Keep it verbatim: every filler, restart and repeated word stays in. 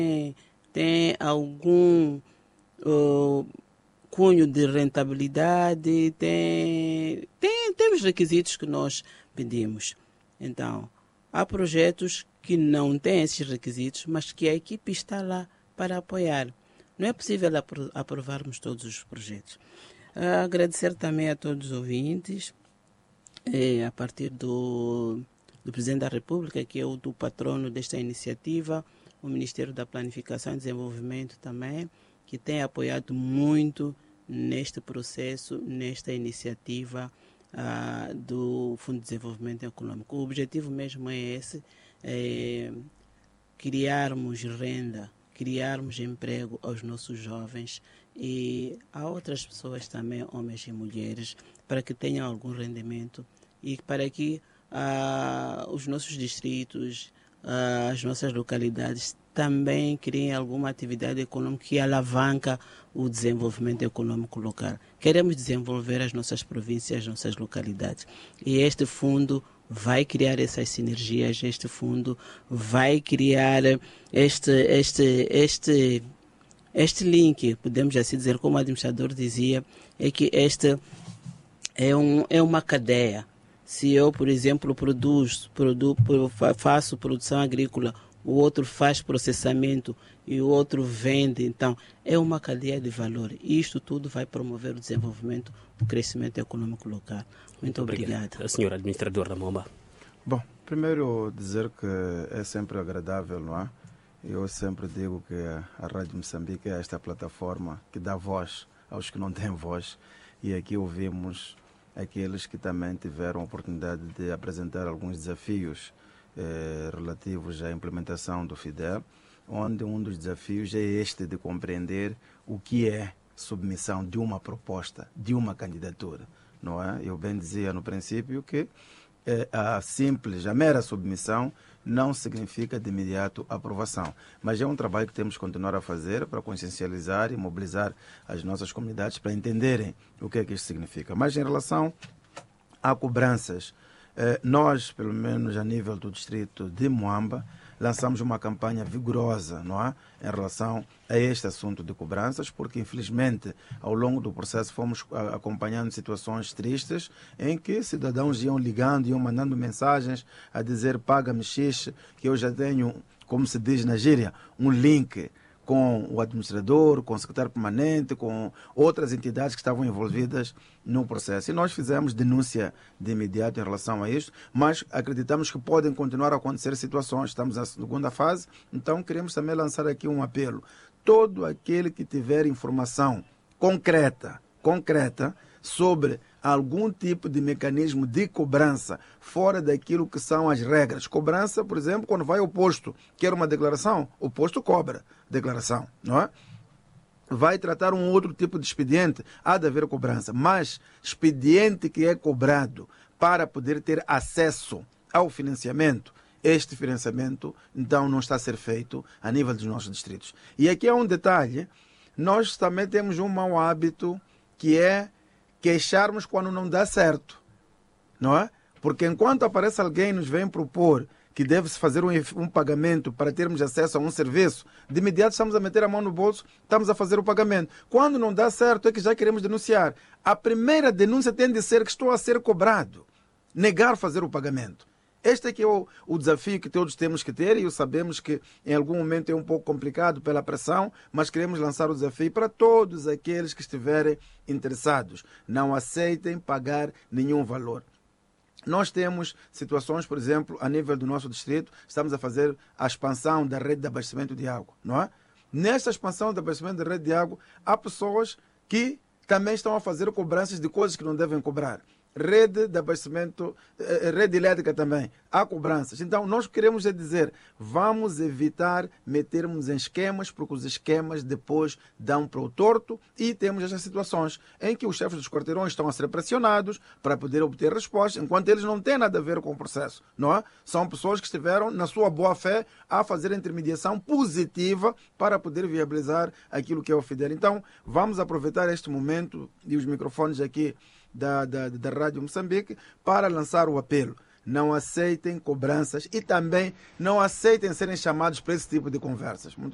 tem algum uh, cunho de rentabilidade, tem, tem, tem os requisitos que nós pedimos. Então, há projetos que não têm esses requisitos, mas que a equipe está lá para apoiar. Não é possível apro- aprovarmos todos os projetos. Uh, agradecer também a todos os ouvintes, eh, a partir do, do Presidente da República, que é o do patrono desta iniciativa, o Ministério da Planificação e Desenvolvimento também, que tem apoiado muito neste processo, nesta iniciativa uh, do Fundo de Desenvolvimento Econômico. O objetivo mesmo é esse, é criarmos renda, criarmos emprego aos nossos jovens e a outras pessoas também, homens e mulheres, para que tenham algum rendimento e para que uh, os nossos distritos, uh, as nossas localidades também criem alguma atividade econômica que alavanca o desenvolvimento econômico local. Queremos desenvolver as nossas províncias, as nossas localidades. E este fundo vai criar essas sinergias, este fundo vai criar este, este, este, este link, podemos assim dizer, como o administrador dizia, é que este é, um, é uma cadeia. Se eu, por exemplo, produzo, produ, faço produção agrícola, o outro faz processamento e o outro vende. Então, é uma cadeia de valor. E isto tudo vai promover o desenvolvimento, o crescimento econômico local. Muito, Muito obrigado. obrigado. A senhora administradora da Momba. Bom, primeiro dizer que é sempre agradável, não é? Eu sempre digo que a Rádio Moçambique é esta plataforma que dá voz aos que não têm voz. E aqui ouvimos aqueles que também tiveram a oportunidade de apresentar alguns desafios Eh, relativos à implementação do FIDEL, onde um dos desafios é este de compreender o que é submissão de uma proposta, de uma candidatura, não é? Eu bem dizia no princípio que eh, a simples, a mera submissão não significa de imediato aprovação, mas é um trabalho que temos que continuar a fazer para consciencializar e mobilizar as nossas comunidades para entenderem o que é que isto significa. Mas em relação a cobranças, nós, pelo menos a nível do distrito de Moamba, lançamos uma campanha vigorosa, não é? Em relação a este assunto de cobranças, porque infelizmente ao longo do processo fomos acompanhando situações tristes em que cidadãos iam ligando, iam mandando mensagens a dizer paga-me X, que eu já tenho, como se diz na gíria, um link com o administrador, com o secretário permanente, com outras entidades que estavam envolvidas no processo. E nós fizemos denúncia de imediato em relação a isto, mas acreditamos que podem continuar a acontecer situações. Estamos na segunda fase, então queremos também lançar aqui um apelo. Todo aquele que tiver informação concreta, concreta, sobre algum tipo de mecanismo de cobrança fora daquilo que são as regras. Cobrança, por exemplo, quando vai ao posto, quer uma declaração, o posto cobra declaração, não é? Vai tratar um outro tipo de expediente, há de haver cobrança, mas expediente que é cobrado para poder ter acesso ao financiamento, este financiamento, então, não está a ser feito a nível dos nossos distritos. E aqui há um detalhe, nós também temos um mau hábito que é queixarmos quando não dá certo, não é? Porque enquanto aparece alguém e nos vem propor que deve-se fazer um, um pagamento para termos acesso a um serviço, de imediato estamos a meter a mão no bolso, estamos a fazer o pagamento. Quando não dá certo é que já queremos denunciar. A primeira denúncia tem de ser que estou a ser cobrado, negar fazer o pagamento. Este é que é o, o desafio que todos temos que ter, e sabemos que em algum momento é um pouco complicado pela pressão, mas queremos lançar o desafio para todos aqueles que estiverem interessados. Não aceitem pagar nenhum valor. Nós temos situações, por exemplo, a nível do nosso distrito, estamos a fazer a expansão da rede de abastecimento de água, não é? Nesta expansão de abastecimento da rede de água, há pessoas que também estão a fazer cobranças de coisas que não devem cobrar. Rede de abastecimento, rede elétrica também, há cobranças. Então, nós queremos é dizer, vamos evitar metermos em esquemas, porque os esquemas depois dão para o torto, e temos estas situações em que os chefes dos quarteirões estão a ser pressionados para poder obter respostas, enquanto eles não têm nada a ver com o processo, não é? São pessoas que estiveram, na sua boa-fé, a fazer a intermediação positiva para poder viabilizar aquilo que é o FIDEL. Então, vamos aproveitar este momento e os microfones aqui Da, da, da Rádio Moçambique para lançar o apelo. Não aceitem cobranças e também não aceitem serem chamados para esse tipo de conversas. Muito